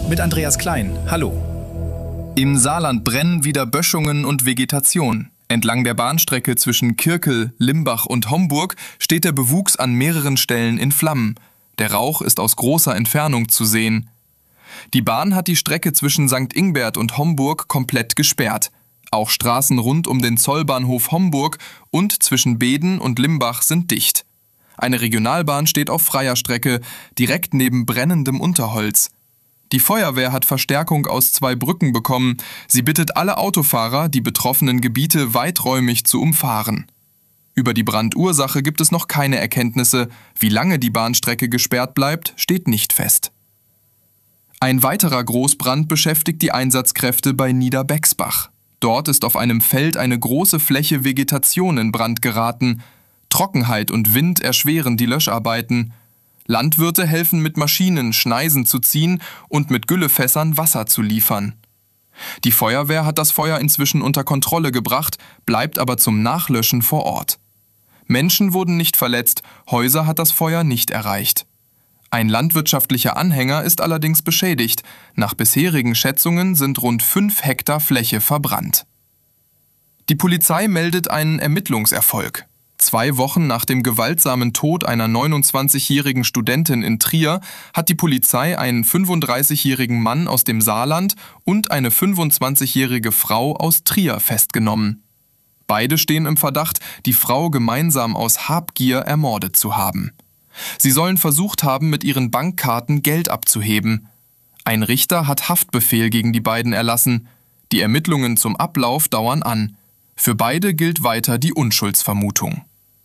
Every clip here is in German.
mit Andreas Klein. Hallo. Im Saarland brennen wieder Böschungen und Vegetation. Entlang der Bahnstrecke zwischen Kirkel, Limbach und Homburg steht der Bewuchs an mehreren Stellen in Flammen. Der Rauch ist aus großer Entfernung zu sehen. Die Bahn hat die Strecke zwischen St. Ingbert und Homburg komplett gesperrt. Auch Straßen rund um den Zollbahnhof Homburg und zwischen Beeden und Limbach sind dicht. Eine Regionalbahn steht auf freier Strecke, direkt neben brennendem Unterholz. Die Feuerwehr hat Verstärkung aus 2 Brücken bekommen. Sie bittet alle Autofahrer, die betroffenen Gebiete weiträumig zu umfahren. Über die Brandursache gibt es noch keine Erkenntnisse. Wie lange die Bahnstrecke gesperrt bleibt, steht nicht fest. Ein weiterer Großbrand beschäftigt die Einsatzkräfte bei Niederbexbach. Dort ist auf einem Feld eine große Fläche Vegetation in Brand geraten. Trockenheit und Wind erschweren die Löscharbeiten. Landwirte helfen mit Maschinen, Schneisen zu ziehen und mit Güllefässern Wasser zu liefern. Die Feuerwehr hat das Feuer inzwischen unter Kontrolle gebracht, bleibt aber zum Nachlöschen vor Ort. Menschen wurden nicht verletzt, Häuser hat das Feuer nicht erreicht. Ein landwirtschaftlicher Anhänger ist allerdings beschädigt. Nach bisherigen Schätzungen sind rund 5 Hektar Fläche verbrannt. Die Polizei meldet einen Ermittlungserfolg. 2 Wochen nach dem gewaltsamen Tod einer 29-jährigen Studentin in Trier hat die Polizei einen 35-jährigen Mann aus dem Saarland und eine 25-jährige Frau aus Trier festgenommen. Beide stehen im Verdacht, die Frau gemeinsam aus Habgier ermordet zu haben. Sie sollen versucht haben, mit ihren Bankkarten Geld abzuheben. Ein Richter hat Haftbefehl gegen die beiden erlassen. Die Ermittlungen zum Ablauf dauern an. Für beide gilt weiter die Unschuldsvermutung.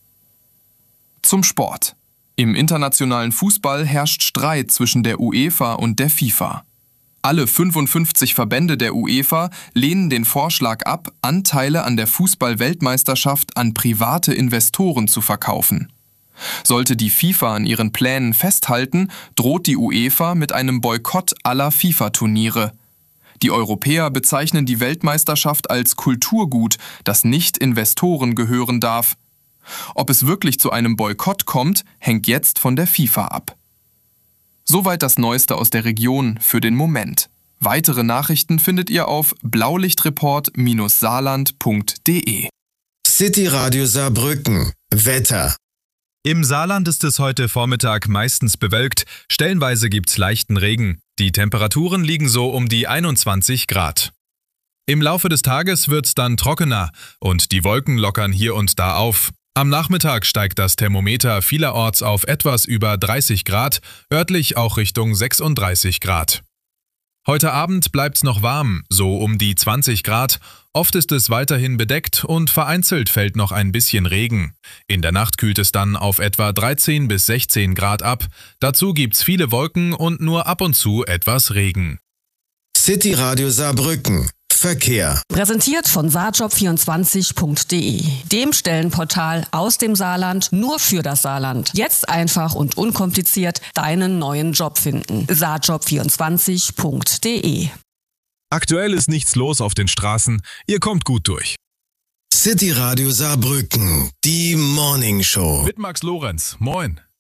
Zum Sport. Im internationalen Fußball herrscht Streit zwischen der UEFA und der FIFA. Alle 55 Verbände der UEFA lehnen den Vorschlag ab, Anteile an der Fußball-Weltmeisterschaft an private Investoren zu verkaufen. Sollte die FIFA an ihren Plänen festhalten, droht die UEFA mit einem Boykott aller FIFA-Turniere. Die Europäer bezeichnen die Weltmeisterschaft als Kulturgut, das nicht Investoren gehören darf. Ob es wirklich zu einem Boykott kommt, hängt jetzt von der FIFA ab. Soweit das Neueste aus der Region für den Moment. Weitere Nachrichten findet ihr auf blaulichtreport-saarland.de. City Radio Saarbrücken. Wetter. Im Saarland ist es heute Vormittag meistens bewölkt, stellenweise gibt's leichten Regen. Die Temperaturen liegen so um die 21 Grad. Im Laufe des Tages wird's dann trockener und die Wolken lockern hier und da auf. Am Nachmittag steigt das Thermometer vielerorts auf etwas über 30 Grad, örtlich auch Richtung 36 Grad. Heute Abend bleibt's noch warm, so um die 20 Grad. Oft ist es weiterhin bedeckt und vereinzelt fällt noch ein bisschen Regen. In der Nacht kühlt es dann auf etwa 13 bis 16 Grad ab. Dazu gibt's viele Wolken und nur ab und zu etwas Regen. City Radio Saarbrücken. Verkehr. Präsentiert von saarjob24.de, dem Stellenportal aus dem Saarland nur für das Saarland. Jetzt einfach und unkompliziert deinen neuen Job finden. saarjob24.de. Aktuell ist nichts los auf den Straßen, ihr kommt gut durch. City Radio Saarbrücken, die Morning Show. Mit Max Lorenz, moin.